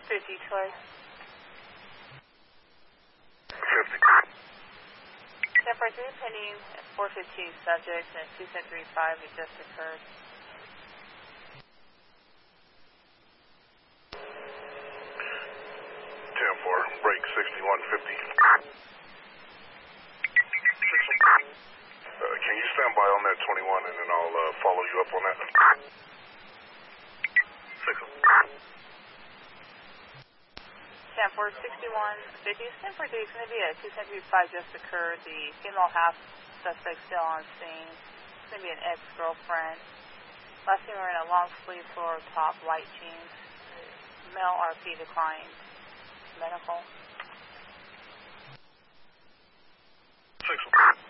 Detroit. 50. San Francisco pending 415 subjects and 2735 it just occurred. 10-4, break 6150. Can you stand by on that 21 and then I'll follow you up on that? 10-4, 6150. Stanford is going to be a 2735 just occurred. The female half suspect still on scene. It's going to be an ex-girlfriend. Last seen wearing a long sleeve floor top, white jeans. Male RP declined. Medical. 6.